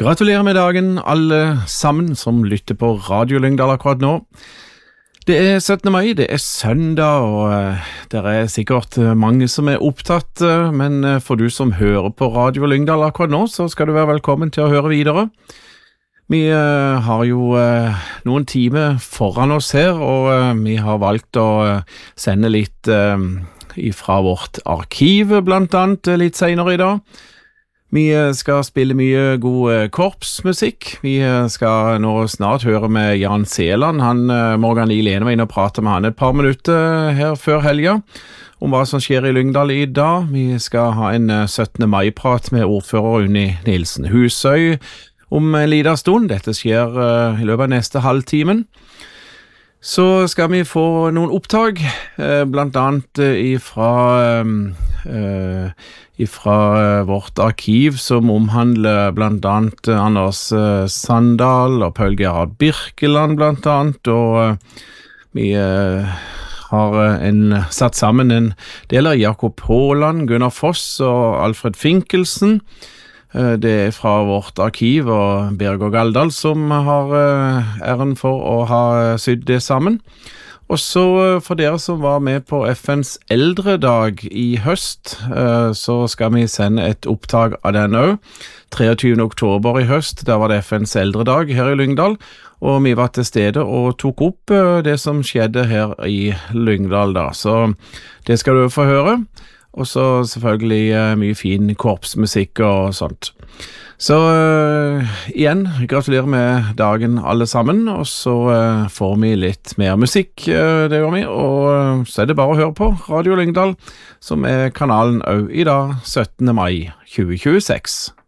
Gratulerer med dagen, alle sammen som lytter på Radio Lyngdal akkurat nå. Det er 17. mai, det er søndag, og det er sikkert mange som er opptatt, men for du som hører på Radio Lyngdal akkurat nå, så skal du være velkommen til å høre videre. Vi har jo noen timer foran oss her, og vi har valgt å sende litt fra vårt arkiv, blant annet, litt senere i dag. Vi skal spille mye god korpsmusikk. Vi skal nå snart høre med Jan Seland. Morgan Liel var inne og pratet med han et par minutter her før helga om hva som skjer i Lyngdal i dag. Vi skal ha en 17. mai-prat med ordfører Unni Nilsen Husøy om en liten stund. Dette skjer i løpet av neste halvtimen. Så skal vi få noen opptak, blant annet ifra vårt arkiv som omhandler blant annet Anders Sandal og Paul Gerhard Birkeland blant annet, og vi har satt sammen en del av Jakob Håland, Gunnar Foss og Alfred Finkelsen. Det er fra vårt arkiv og Birger Galdal som har æren for å ha sydd det sammen. Og så for dere som var med på FNs eldredag i høst, så skal vi sende et opptak av den også. 23. oktober i høst, da var det FNs eldredag her i Lyngdal, og vi var til stede og tok opp det som skjedde her i Lyngdal da. Så det skal du få høre. Og så selvfølgelig mye fin korpsmusikk og sånt. Så igjen, gratulerer med dagen alle sammen, og så får vi litt mer musikk, det gjør vi, og så er det bare å høre på Radio Lyngdal, som er kanalen også i dag, 17. mai 2026.